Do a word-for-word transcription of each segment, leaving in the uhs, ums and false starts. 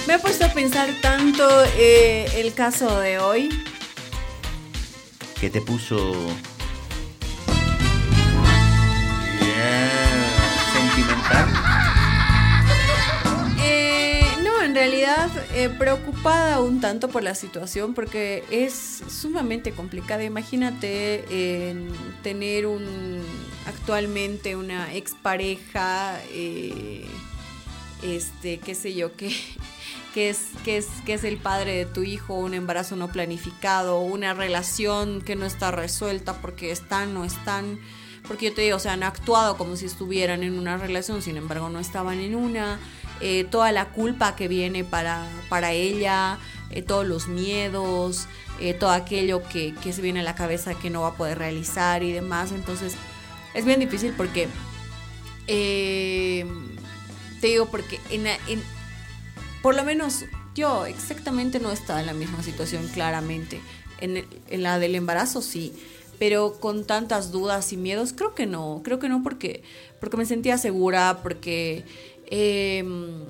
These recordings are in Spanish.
Me ha puesto a pensar tanto eh, el caso de hoy. ¿Qué te puso? Yeah. ¿Sentimental? Eh, no, en realidad eh, preocupada un tanto por la situación porque es sumamente complicada. Imagínate eh, tener un actualmente una expareja, eh, este, qué sé yo, que que es, que, es, que es el padre de tu hijo, un embarazo no planificado, una relación que no está resuelta porque están, no están, porque yo te digo, o sea, han actuado como si estuvieran en una relación, sin embargo no estaban en una, eh, toda la culpa que viene para, para ella, eh, todos los miedos, eh, todo aquello que, que se viene a la cabeza que no va a poder realizar y demás. Entonces es bien difícil porque eh, te digo, porque en, en por lo menos yo exactamente no estaba en la misma situación, claramente. En, en la del embarazo sí, pero con tantas dudas y miedos, creo que no. Creo que no porque, porque me sentía segura, porque, eh,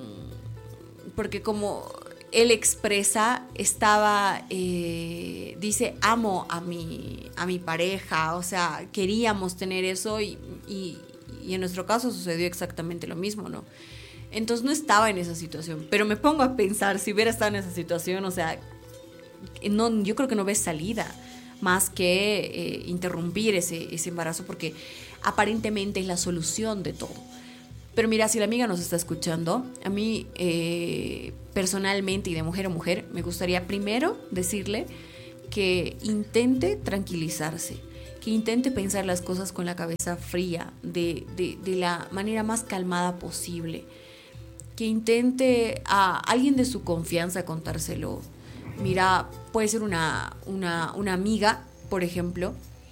porque como él expresa, estaba, eh, dice, amo a mi, a mi pareja, o sea, queríamos tener eso y, y, y en nuestro caso sucedió exactamente lo mismo, ¿no? Entonces no estaba en esa situación, pero me pongo a pensar, si hubiera estado en esa situación, o sea, no, yo creo que no ves salida más que eh, interrumpir ese, ese embarazo, porque aparentemente es la solución de todo. Pero mira, si la amiga nos está escuchando, a mí eh, personalmente y de mujer a mujer, me gustaría primero decirle que intente tranquilizarse, que intente pensar las cosas con la cabeza fría, de, de, de la manera más calmada posible, que intente a alguien de su confianza contárselo. Mira, puede ser una, una, una amiga, por ejemplo,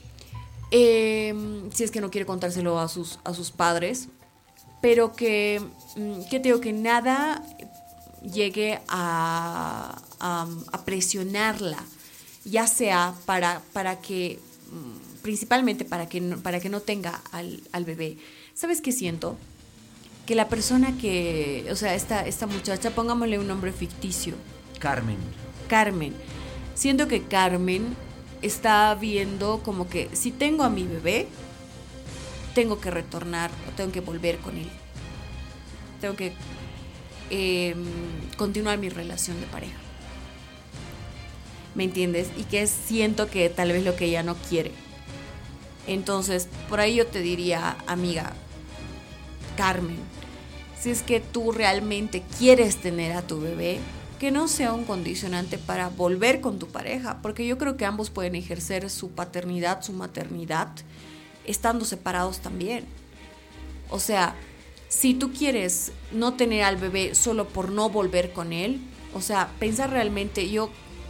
eh, si es que no quiere contárselo a sus, a sus padres, pero que, que te digo, que nada llegue a, a, a presionarla, ya sea para, para que, principalmente para que no, para que no tenga al, al bebé. ¿Sabes qué siento? Que la persona que, o sea, esta, esta muchacha, pongámosle un nombre ficticio. Carmen. Carmen. Siento que Carmen está viendo como que si tengo a mi bebé, tengo que retornar o tengo que volver con él. Tengo que eh, continuar mi relación de pareja. ¿Me entiendes? Y que siento que tal vez lo que ella no quiere. Entonces, por ahí yo te diría, amiga, Carmen, si es que tú realmente quieres tener a tu bebé, que no sea un condicionante para volver con tu pareja, porque yo creo que ambos pueden ejercer su paternidad, su maternidad, estando separados también. O sea, si tú quieres no tener al bebé solo por no volver con él, o sea, pensar realmente, yo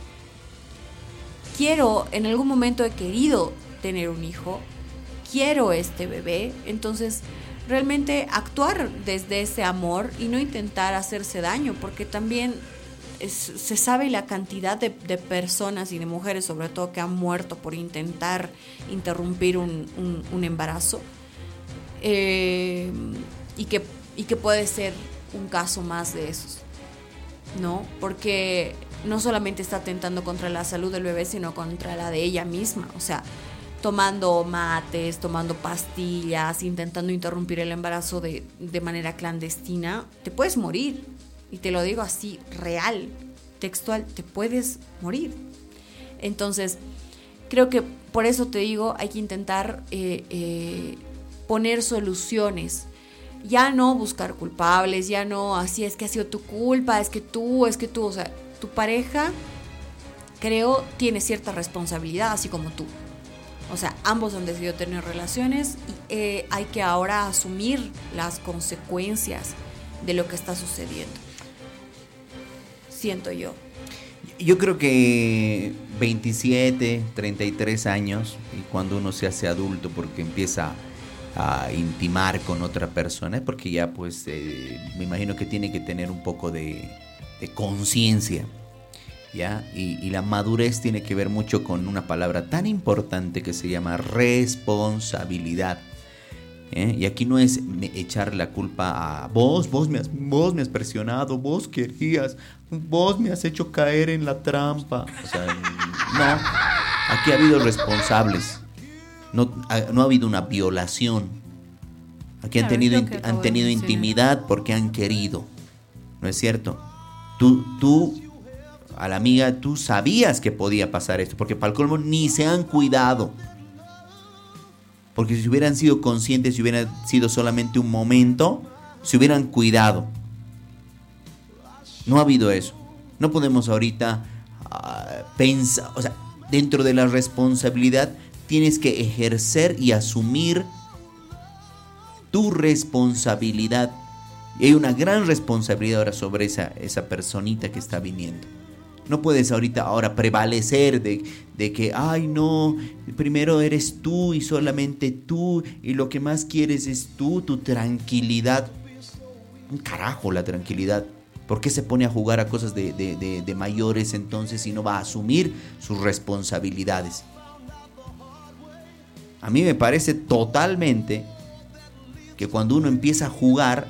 quiero, en algún momento he querido tener un hijo, quiero este bebé, entonces realmente actuar desde ese amor y no intentar hacerse daño, porque también es, se sabe la cantidad de, de personas y de mujeres sobre todo que han muerto por intentar interrumpir un, un, un embarazo, eh, y, que, y que puede ser un caso más de esos, ¿no? Porque no solamente está atentando contra la salud del bebé, sino contra la de ella misma, o sea, tomando mates, tomando pastillas, intentando interrumpir el embarazo de, de manera clandestina, te puedes morir. Y te lo digo así, real, textual, te puedes morir. Entonces, creo que por eso te digo, hay que intentar eh, eh, poner soluciones. Ya no buscar culpables, ya no así es que ha sido tu culpa, es que tú, es que tú, o sea, tu pareja, creo, tiene cierta responsabilidad, así como tú. O sea, ambos han decidido tener relaciones y eh, hay que ahora asumir las consecuencias de lo que está sucediendo. Siento yo. Yo creo que veintisiete, treinta y tres años, y cuando uno se hace adulto porque empieza a intimar con otra persona, es porque ya pues eh, me imagino que tiene que tener un poco de, de conciencia. ¿Ya? Y, y la madurez tiene que ver mucho con una palabra tan importante que se llama responsabilidad. ¿eh? Y aquí no es echar la culpa a vos, vos me has, vos me has presionado, vos querías, vos me has hecho caer en la trampa. O sea, no, aquí ha habido responsables, no, no ha habido una violación. Aquí claro, han tenido, han tenido intimidad porque han querido, ¿no es cierto? Tú, tú, a la amiga, tú sabías que podía pasar esto, porque para el colmo ni se han cuidado. Porque si hubieran sido conscientes, si hubiera sido solamente un momento, se hubieran cuidado. No ha habido eso. No podemos ahorita uh, pensar, o sea, dentro de la responsabilidad tienes que ejercer y asumir tu responsabilidad. Y hay una gran responsabilidad ahora sobre esa, esa personita que está viniendo. No puedes ahorita ahora prevalecer de, de que, ay no, primero eres tú y solamente tú y lo que más quieres es tú, tu tranquilidad. Un carajo la tranquilidad. ¿Por qué se pone a jugar a cosas de, de, de, de mayores entonces y no va a asumir sus responsabilidades? A mí me parece totalmente que cuando uno empieza a jugar,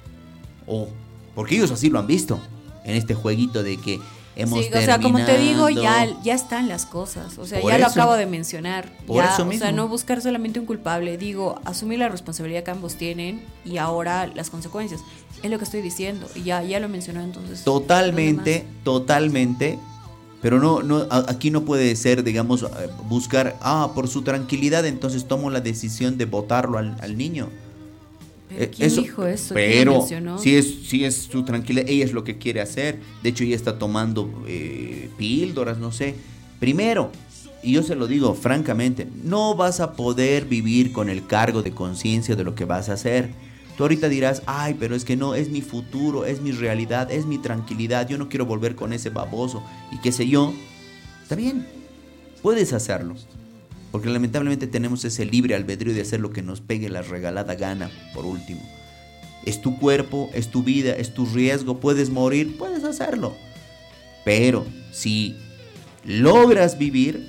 o porque ellos así lo han visto en este jueguito de que hemos sí, o sea, como te digo, ya, ya están las cosas. O sea, ya eso, lo acabo de mencionar. Por ya, eso o mismo. sea, no buscar solamente un culpable. Digo, asumir la responsabilidad que ambos tienen y ahora las consecuencias. Es lo que estoy diciendo. Y ya, ya lo mencionó entonces. Totalmente, totalmente. Pero no, no, aquí no puede ser, digamos, buscar, ah, por su tranquilidad, entonces tomo la decisión de botarlo al, al niño. ¿Pero quién eso, dijo eso? Pero si es, si es su tranquilidad, ella es lo que quiere hacer. De hecho, ella está tomando eh, píldoras, no sé. Primero, y yo se lo digo francamente, no vas a poder vivir con el cargo de conciencia de lo que vas a hacer. Tú ahorita dirás, ay, pero es que no, es mi futuro, es mi realidad, es mi tranquilidad. Yo no quiero volver con ese baboso y qué sé yo. Está bien, puedes hacerlo. Porque lamentablemente tenemos ese libre albedrío de hacer lo que nos pegue la regalada gana, por último. Es tu cuerpo, es tu vida, es tu riesgo, puedes morir, puedes hacerlo. Pero si logras vivir,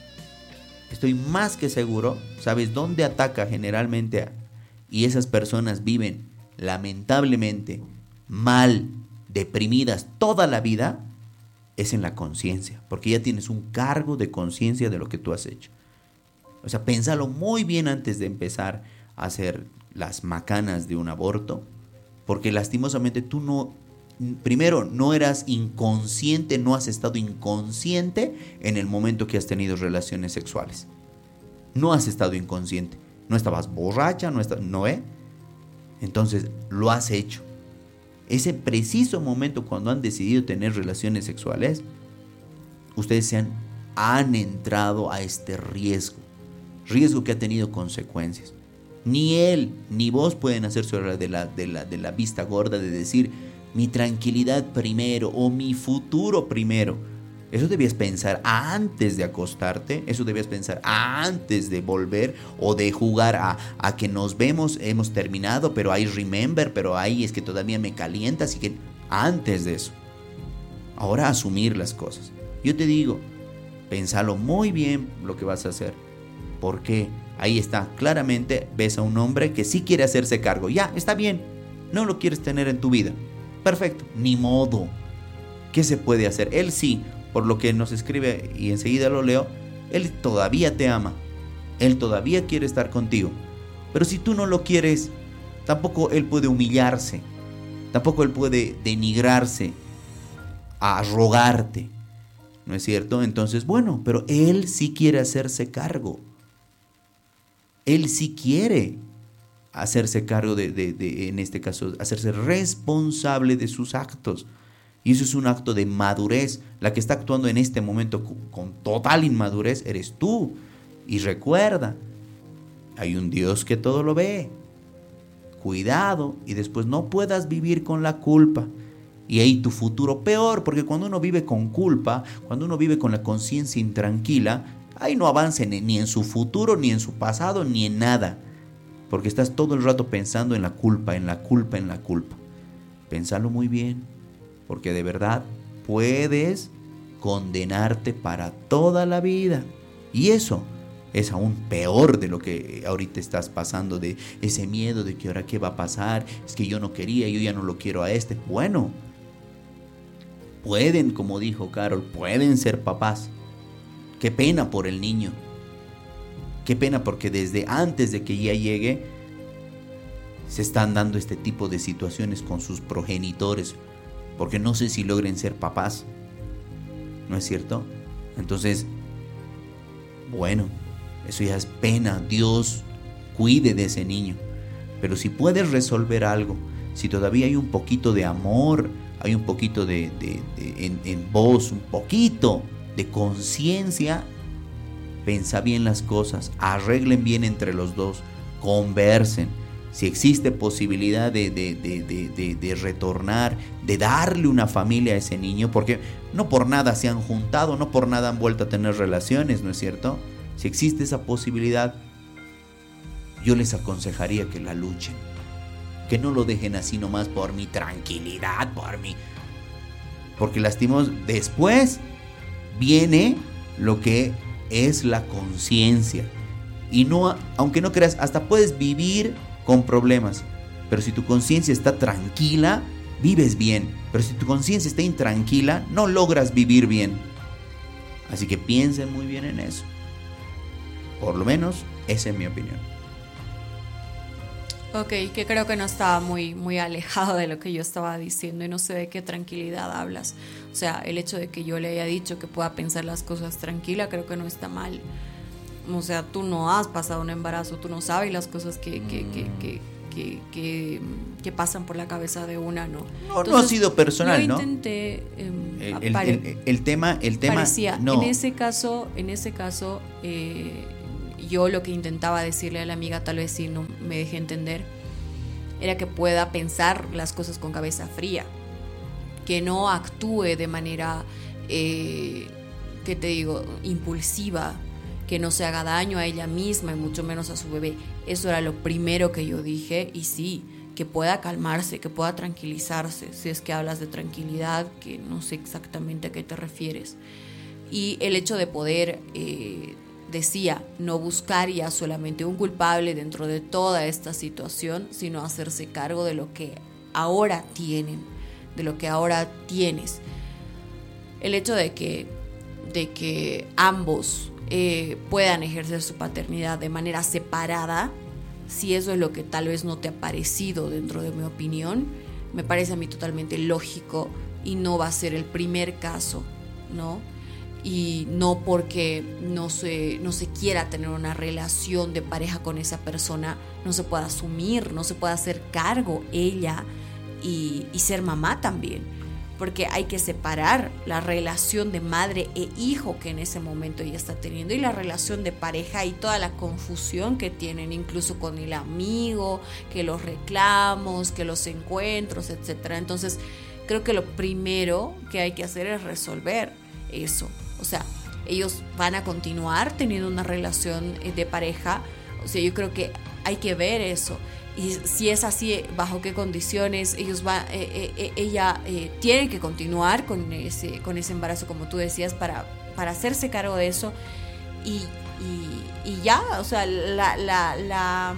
estoy más que seguro, ¿sabes dónde ataca generalmente? A, y esas personas viven, lamentablemente, mal, deprimidas toda la vida, es en la conciencia. Porque ya tienes un cargo de conciencia de lo que tú has hecho. O sea, pénsalo muy bien antes de empezar a hacer las macanas de un aborto, porque lastimosamente tú no, primero, no eras inconsciente, no has estado inconsciente en el momento que has tenido relaciones sexuales. No has estado inconsciente, no estabas borracha, no, está, no ¿eh? Entonces lo has hecho. Ese preciso momento cuando han decidido tener relaciones sexuales, ustedes se han, han entrado a este riesgo. Riesgo que ha tenido consecuencias. Ni él ni vos pueden hacerse de la, de, la, de la vista gorda de decir mi tranquilidad primero o mi futuro primero. Eso debías pensar antes de acostarte, eso debías pensar antes de volver o de jugar a, a que nos vemos, hemos terminado, pero ahí remember, pero ahí es que todavía me calienta, así que antes de eso. Ahora asumir las cosas. Yo te digo, pensalo muy bien lo que vas a hacer. Porque ahí está, claramente ves a un hombre que sí quiere hacerse cargo. Ya, está bien, no lo quieres tener en tu vida. Perfecto, ni modo. ¿Qué se puede hacer? Él sí, por lo que nos escribe y enseguida lo leo, él todavía te ama. Él todavía quiere estar contigo. Pero si tú no lo quieres, tampoco él puede humillarse. Tampoco él puede denigrarse, a rogarte. ¿No es cierto? Entonces, bueno, pero él sí quiere hacerse cargo. Él sí quiere hacerse cargo de, de, de, en este caso, hacerse responsable de sus actos. Y eso es un acto de madurez. La que está actuando en este momento con, con total inmadurez eres tú. Y recuerda, hay un Dios que todo lo ve. Cuidado y después no puedas vivir con la culpa. Y ahí tu futuro peor, porque cuando uno vive con culpa, cuando uno vive con la conciencia intranquila, ahí no avance ni en su futuro, ni en su pasado, ni en nada. Porque estás todo el rato pensando en la culpa, en la culpa, en la culpa. Pénsalo muy bien, porque de verdad puedes condenarte para toda la vida. Y eso es aún peor de lo que ahorita estás pasando, de ese miedo de que ahora qué va a pasar, es que yo no quería, yo ya no lo quiero a este. Bueno, pueden, como dijo Carol, pueden ser papás. Qué pena por el niño. Qué pena porque desde antes de que ya llegue se están dando este tipo de situaciones con sus progenitores, porque no sé si logren ser papás, ¿no es cierto? Entonces, bueno, eso ya es pena. Dios cuide de ese niño. Pero si puedes resolver algo, si todavía hay un poquito de amor, hay un poquito de, de, de en, en vos, un poquito de conciencia, pensa bien las cosas, arreglen bien entre los dos, conversen. Si existe posibilidad de, de, de, de, de, de retornar, de darle una familia a ese niño, porque no por nada se han juntado, no por nada han vuelto a tener relaciones, ¿no es cierto? Si existe esa posibilidad, yo les aconsejaría que la luchen, que no lo dejen así nomás por mi tranquilidad, por mi... Porque lastimos, después viene lo que es la conciencia. Y no, aunque no creas, hasta puedes vivir con problemas, pero si tu conciencia está tranquila, vives bien. Pero si tu conciencia está intranquila, no logras vivir bien. Así que piensen muy bien en eso. Por lo menos, esa es mi opinión. Ok, que creo que no estaba muy, muy alejado de lo que yo estaba diciendo y no sé de qué tranquilidad hablas. O sea, el hecho de que yo le haya dicho que pueda pensar las cosas tranquila, creo que no está mal. O sea, tú no has pasado un embarazo, tú no sabes las cosas que, que, que, que, que, que, que pasan por la cabeza de una, ¿no? No, Entonces, no ha sido personal, yo ¿no? Intenté, eh, el, el, el, el tema, el tema, parecía, no. En ese caso, en ese caso, eh, yo lo que intentaba decirle a la amiga, tal vez si no me dejé entender, era que pueda pensar las cosas con cabeza fría, que no actúe de manera, eh, ¿qué te digo?, impulsiva, que no se haga daño a ella misma y mucho menos a su bebé. Eso era lo primero que yo dije, y sí, que pueda calmarse, que pueda tranquilizarse, si es que hablas de tranquilidad, que no sé exactamente a qué te refieres. Y el hecho de poder, eh, decía, no buscar ya solamente un culpable dentro de toda esta situación, sino hacerse cargo de lo que ahora tienen, de lo que ahora tienes. El hecho de que, de que ambos Eh, puedan ejercer su paternidad de manera separada, si eso es lo que tal vez no te ha parecido dentro de mi opinión, me parece a mí totalmente lógico y no va a ser el primer caso, ¿no? Y no porque no se, no se quiera tener una relación de pareja con esa persona, no se pueda asumir, no se pueda hacer cargo ella y, y ser mamá también. Porque hay que separar la relación de madre e hijo que en ese momento ella está teniendo y la relación de pareja y toda la confusión que tienen, incluso con el amigo, que los reclamos, que los encuentros, etcétera. Entonces, creo que lo primero que hay que hacer es resolver eso. O sea, ellos van a continuar teniendo una relación de pareja. O sea, yo creo que hay que ver eso. Y si es así, bajo qué condiciones ellos va, eh, eh, ella eh, tiene que continuar con ese, con ese embarazo, como tú decías, para, para hacerse cargo de eso y, y, y ya, o sea, la, la, la,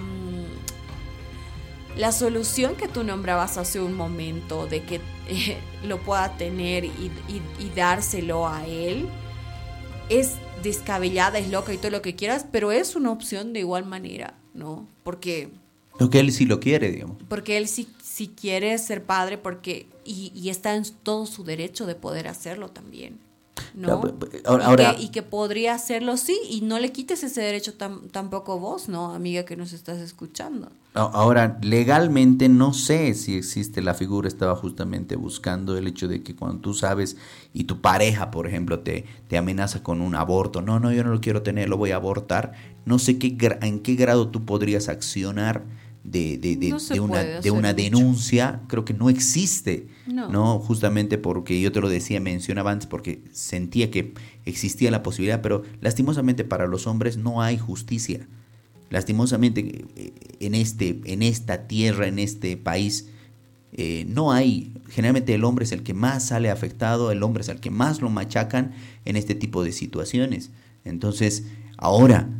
la solución que tú nombrabas hace un momento de que eh, lo pueda tener y, y, y dárselo a él es descabellada, es loca y todo lo que quieras, pero es una opción de igual manera, ¿no? Porque... Porque él sí lo quiere, digamos. Porque él sí, sí quiere ser padre porque y, y está en todo su derecho de poder hacerlo también, ¿no? Ahora, ahora, y, que, y que podría hacerlo, sí, y no le quites ese derecho tam, tampoco vos, ¿no, amiga que nos estás escuchando? Ahora, legalmente no sé si existe la figura, estaba justamente buscando el hecho de que cuando tú sabes y tu pareja, por ejemplo, te, te amenaza con un aborto, no, no, yo no lo quiero tener, lo voy a abortar, no sé qué en qué grado tú podrías accionar de, de, de, no de una, de una denuncia, creo que no existe, no. no, justamente porque yo te lo decía, mencionaba antes, porque sentía que existía la posibilidad, pero lastimosamente para los hombres no hay justicia. Lastimosamente en, este, en esta tierra, en este país, eh, no hay. Generalmente el hombre es el que más sale afectado, el hombre es el que más lo machacan en este tipo de situaciones. Entonces, ahora,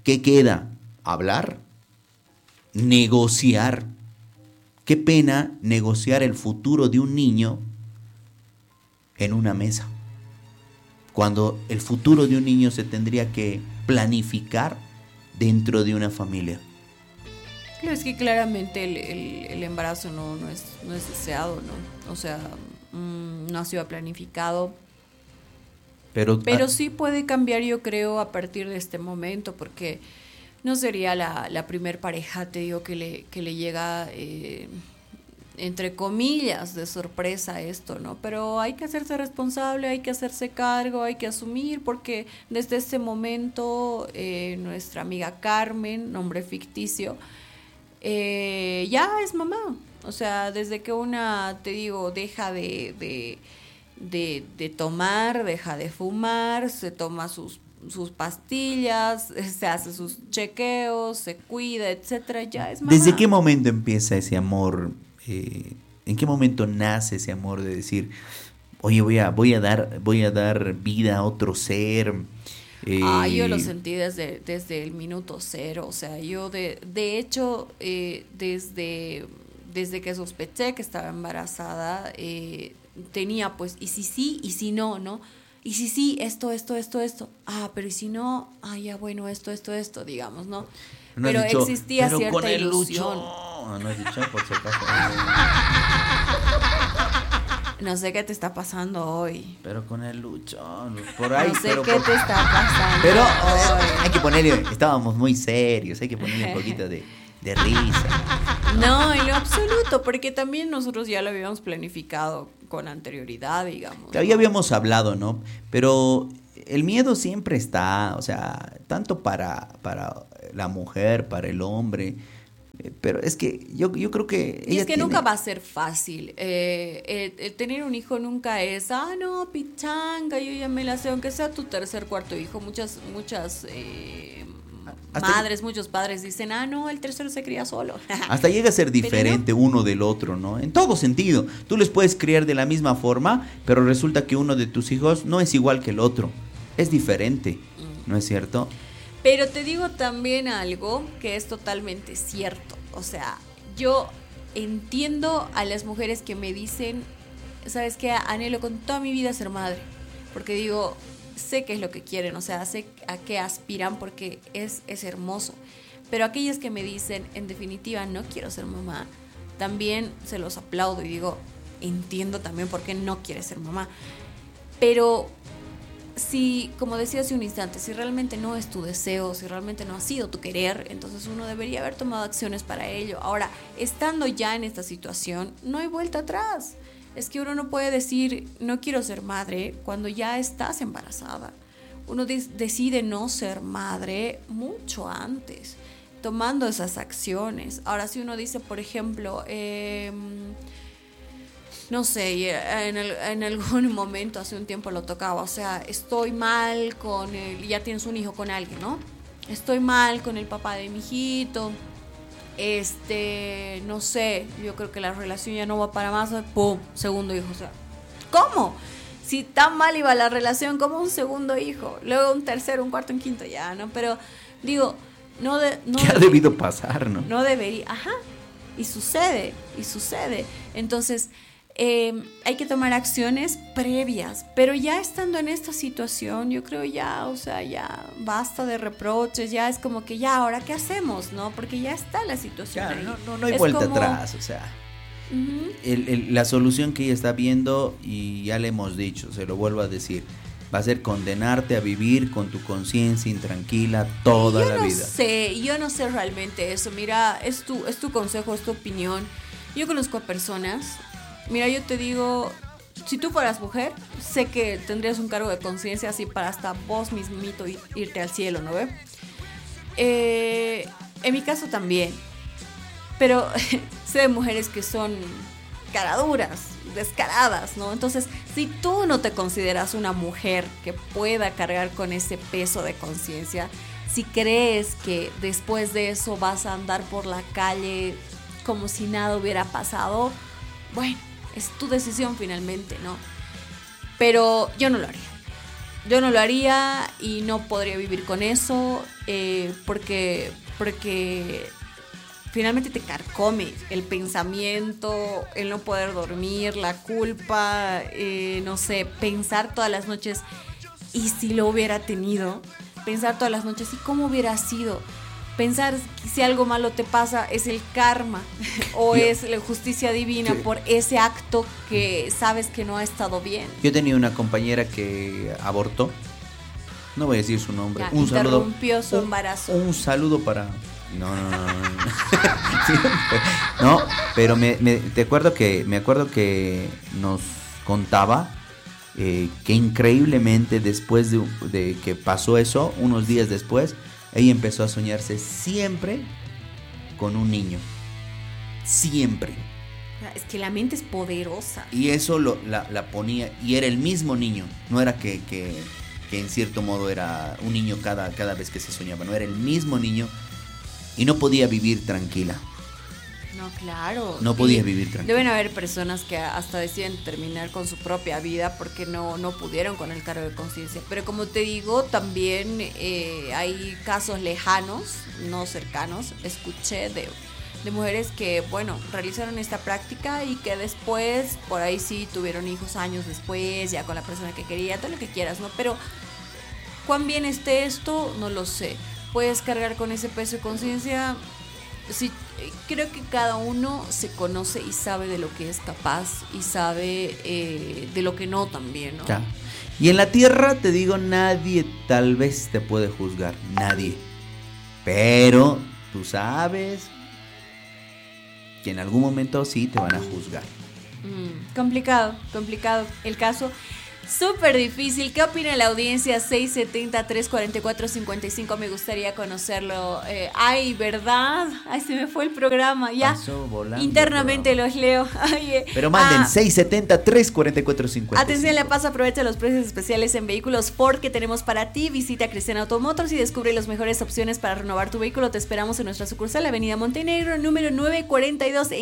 ¿Qué queda? Hablar, negociar. Qué pena negociar el futuro de un niño en una mesa, cuando el futuro de un niño se tendría que planificar dentro de una familia. Es que claramente el, el, el embarazo no, no, es, no es deseado, ¿no? O sea, mmm, no ha sido planificado. Pero, Pero sí puede cambiar, yo creo, a partir de este momento, porque no sería la, la primer pareja, te digo, que le, que le llega, eh, entre comillas, de sorpresa esto, ¿no? Pero hay que hacerse responsable, hay que hacerse cargo, hay que asumir, porque desde ese momento eh, nuestra amiga Carmen, nombre ficticio, eh, ya es mamá. O sea, desde que una, te digo, deja de... de De, de tomar, deja de fumar, se toma sus, sus pastillas, se hace sus chequeos, se cuida, etcétera, ya es mamá. ¿Desde qué momento empieza ese amor? Eh, ¿En qué momento nace ese amor de decir, oye, voy a, voy a dar, voy a dar vida a otro ser? Eh, ah, yo lo sentí desde, desde el minuto cero. O sea, yo de, de hecho, eh, desde, desde que sospeché que estaba embarazada, eh, tenía pues, y si sí, y si no, ¿no? Y si sí, esto, esto, esto, esto. Ah, pero y si no, ah, ya bueno, esto, esto, esto, digamos, ¿no? No pero dicho, existía pero cierta con el ilusión. Lucho. No has dicho, por si acaso. No sé qué te está pasando hoy. Pero con el Lucho, por ahí. No sé pero qué por... te está pasando. Pero hoy. Hay que ponerle, estábamos muy serios, hay que ponerle un poquito de, de risa. No, en lo absoluto, porque también nosotros ya lo habíamos planificado con anterioridad, digamos. Ya ¿no? habíamos hablado, ¿no? Pero el miedo siempre está, o sea, tanto para, para la mujer, para el hombre. Pero es que yo, yo creo que... Ella y es que tiene... nunca va a ser fácil. Eh, eh, eh, tener un hijo nunca es, ah, no, pichanga, yo ya me la sé, aunque sea tu tercer, cuarto hijo. Muchas, muchas eh, madres, que... muchos padres dicen, ah, no, el tercero se cría solo. Hasta llega a ser diferente no. uno del otro, ¿no? En todo sentido. Tú les puedes criar de la misma forma, pero resulta que uno de tus hijos no es igual que el otro. Es diferente, mm. ¿no es cierto? Pero te digo también algo que es totalmente cierto. O sea, yo entiendo a las mujeres que me dicen, ¿sabes qué? Anhelo con toda mi vida ser madre. Porque digo, sé qué es lo que quieren, o sea, sé a qué aspiran porque es, es hermoso. Pero aquellas que me dicen, en definitiva, no quiero ser mamá, también se los aplaudo y digo, entiendo también por qué no quieres ser mamá. Pero... si, como decía hace un instante, si realmente no es tu deseo, si realmente no ha sido tu querer, entonces uno debería haber tomado acciones para ello. Ahora, estando ya en esta situación, no hay vuelta atrás. Es que uno no puede decir, no quiero ser madre, cuando ya estás embarazada. Uno de- decide no ser madre mucho antes, tomando esas acciones. Ahora, si uno dice, por ejemplo, eh, no sé, en, el, en algún momento hace un tiempo lo tocaba, o sea, estoy mal con el, ya tienes un hijo con alguien, ¿no? Estoy mal con el papá de mi hijito, este, no sé, yo creo que la relación ya no va para más, ¡pum!, segundo hijo, o sea, ¿cómo? Si tan mal iba la relación, como un segundo hijo, luego un tercero, un cuarto, un quinto, ya, ¿no? Pero, digo, no... De, no ¿Qué ha debería, debido pasar, no? No debería, ajá, y sucede, y sucede, entonces... Eh, hay que tomar acciones previas, pero ya estando en esta situación, yo creo ya, o sea, ya basta de reproches, ya es como que ya, ¿ahora qué hacemos? ¿No? Porque ya está la situación. Claro, ahí. no, no, no hay es vuelta como... atrás, o sea, uh-huh. el, el, la solución que ella está viendo, y ya le hemos dicho, se lo vuelvo a decir, va a ser condenarte a vivir con tu conciencia intranquila toda yo la no vida. Yo no sé, yo no sé realmente eso, mira, es tu, es tu consejo, es tu opinión. Yo conozco a personas... Mira, yo te digo, si tú fueras mujer, sé que tendrías un cargo de conciencia así para hasta vos mismito irte al cielo, ¿no ve? Eh, en mi caso también, pero sé de mujeres que son caraduras, descaradas, ¿no? Entonces, si tú no te consideras una mujer que pueda cargar con ese peso de conciencia, si crees que después de eso vas a andar por la calle como si nada hubiera pasado, bueno, es tu decisión finalmente, ¿no? Pero yo no lo haría. yo no lo haría y no podría vivir con eso, eh, porque, porque finalmente te carcome el pensamiento, el no poder dormir, la culpa, eh, no sé, pensar todas las noches, y si lo hubiera tenido, pensar todas las noches, y cómo hubiera sido. Pensar que si algo malo te pasa es el karma o yo, es la justicia divina yo, por ese acto que sabes que no ha estado bien. Yo tenía una compañera que abortó, no voy a decir su nombre. Ya, un interrumpió saludo, su embarazo. Un, un saludo para... No, no, no, no. No, pero me, me, te acuerdo que, me acuerdo que nos contaba eh, que increíblemente después de, de que pasó eso, unos días después, ella empezó a soñarse siempre con un niño. Siempre. Es que la mente es poderosa. Y eso lo, la, la ponía, y era el mismo niño. No era que, que, que en cierto modo era un niño cada, cada vez que se soñaba. No, era el mismo niño y no podía vivir tranquila. No, claro. No podía y vivir tranquila. Deben haber personas que hasta deciden terminar con su propia vida porque no, no pudieron con el cargo de conciencia. Pero como te digo, también eh, hay casos lejanos, no cercanos. Escuché de, de mujeres que, bueno, realizaron esta práctica y que después, por ahí sí, tuvieron hijos años después, ya con la persona que quería, todo lo que quieras, ¿no? Pero cuán bien esté esto, no lo sé. Puedes cargar con ese peso de conciencia. Sí, creo que cada uno se conoce y sabe de lo que es capaz y sabe eh, de lo que no también, ¿no? Ya. Y en la tierra, te digo, nadie tal vez te puede juzgar, nadie. Pero tú sabes que en algún momento sí te van a juzgar. Mm, complicado, complicado el caso. Súper difícil. ¿Qué opina la audiencia? seis setenta, trescientos cuarenta y cuatro, cincuenta y cinco. Me gustaría conocerlo. Eh, ay, ¿verdad? Ay, se me fue el programa. Ya. Internamente los leo. Ay, eh. Pero manden ah, seis setenta, trescientos cuarenta y cuatro, cincuenta y cinco. Atención, La Paz aprovecha los precios especiales en vehículos Ford que tenemos para ti. Visita Cristiana Automotors y descubre las mejores opciones para renovar tu vehículo. Te esperamos en nuestra sucursal, Avenida Montenegro, número novecientos cuarenta y dos.